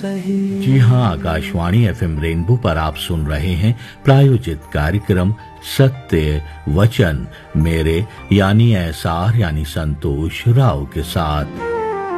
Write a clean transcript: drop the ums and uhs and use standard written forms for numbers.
सही। जी हाँ, Akashvani FM rainbow पर आप सुन रहे हैं प्रायोजित कार्यक्रम सत्य वचन मेरे यानी एसआर यानी संतोष राव के साथ।